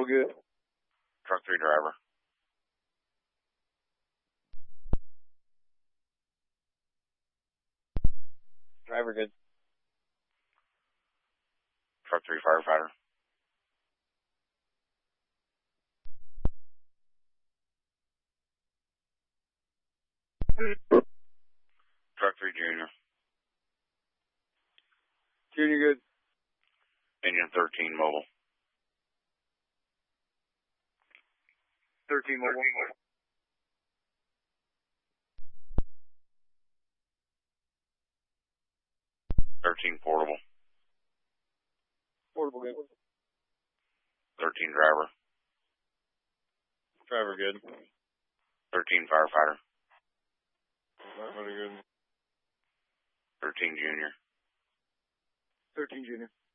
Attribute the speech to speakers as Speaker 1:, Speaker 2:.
Speaker 1: Portable good.
Speaker 2: Truck 3 driver.
Speaker 1: Driver good.
Speaker 2: Truck 3 firefighter. Truck 3 junior.
Speaker 1: Junior good.
Speaker 2: Engine 13 mobile.
Speaker 1: 13 mobile.
Speaker 2: 13 portable.
Speaker 1: Portable good.
Speaker 2: 13 driver.
Speaker 1: Driver good.
Speaker 2: 13 firefighter.
Speaker 1: Firefighter good.
Speaker 2: 13 junior.
Speaker 1: 13 junior.